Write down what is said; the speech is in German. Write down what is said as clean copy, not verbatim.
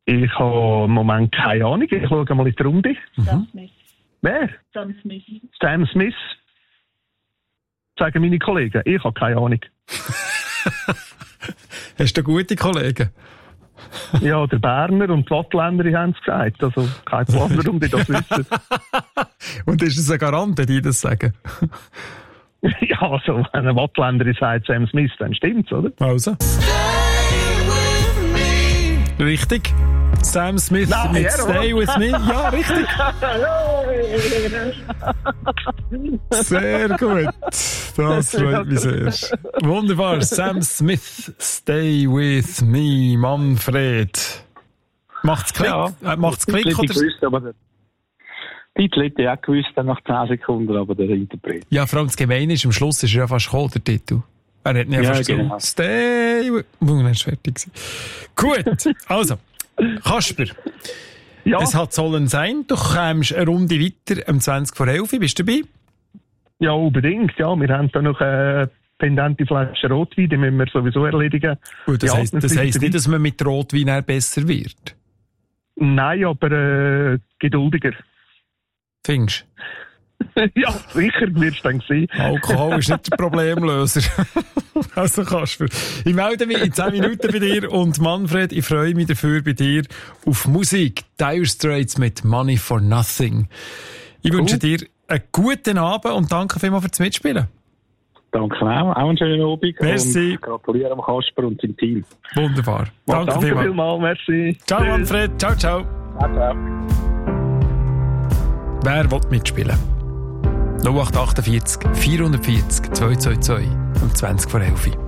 Ich habe im Moment keine Ahnung. Ich schaue mal in die Runde. Sam Smith. Wer? Sam Smith. Sam Smith. Sagen meine Kollegen. Ich habe keine Ahnung. Hast du gute Kollegen? Ja, der Berner und die Wattländer haben es gesagt. Also kein Plan, warum die das wissen. Und ist es ein Garant, wenn die das sagen? Ja, also wenn ein Wattländer sagt Sam Smith, dann stimmt's, oder? Also. Richtig. Sam Smith mit Stay With Me. Ja, richtig. Sehr gut. Das freut mich sehr. Wunderbar. Sam Smith, Stay With Me, Manfred. Macht's Klick? Ja, Macht's Klick? Titel hätte ich auch gewusst, dann nach 10 Sekunden, aber der Interpret. Ja, vor allem das Gemeine ist, am Schluss ist er ja fast gekommen, der Titel. Er hat nicht fast genau. so, Stay With Me. Dann ist fertig gewesen. Gut, also. Kasper, Ja. es hat sollen sein, du kommst eine Runde weiter um 20 vor 11. Bist du dabei? Ja, unbedingt. Ja, wir haben da noch eine pendente Flasche Rotwein, die müssen wir sowieso erledigen. Gut, das Ja, heisst nicht, dass man mit Rotwein eher besser wird. Nein, aber geduldiger. Findest du? Ja, sicher wirst du dann sehen. Alkohol ist nicht der Problemlöser. Also Kasper, ich melde mich in 10 Minuten bei dir und Manfred, ich freue mich dafür bei dir auf Musik. Dire Straits mit Money for Nothing. Ich wünsche dir einen guten Abend und danke vielmals fürs Mitspielen. Danke auch einen schönen Abend. Merci. Und gratuliere am Kasper und seinem Team. Wunderbar. Danke vielmals. Merci. Ciao Tschüss. Manfred, ciao, ciao. Ciao. Wer will mitspielen? 0848 440 222 um 20 vor 11.